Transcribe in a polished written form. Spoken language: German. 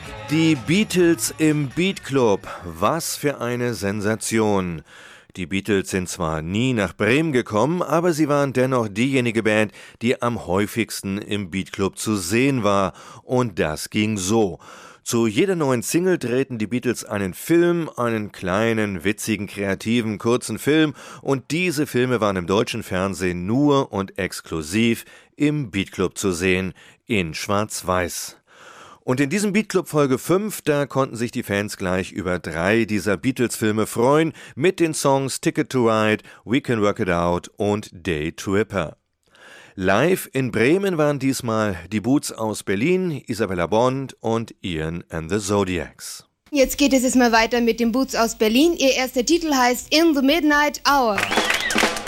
Die Beatles im Beat Club. Was für eine Sensation. Die Beatles sind zwar nie nach Bremen gekommen, aber sie waren dennoch diejenige Band, die am häufigsten im Beat Club zu sehen war. Und das ging so. Zu jeder neuen Single drehten die Beatles einen Film, einen kleinen, witzigen, kreativen, kurzen Film, und diese Filme waren im deutschen Fernsehen nur und exklusiv im Beat Club zu sehen, in Schwarz-Weiß. Und in diesem Beat Club Folge 5, da konnten sich die Fans gleich über 3 dieser Beatles-Filme freuen, mit den Songs Ticket to Ride, We Can Work It Out und Day Tripper. Live in Bremen waren diesmal die Boots aus Berlin, Isabella Bond und Ian and the Zodiacs. Jetzt geht es mal weiter mit den Boots aus Berlin. Ihr erster Titel heißt In the Midnight Hour.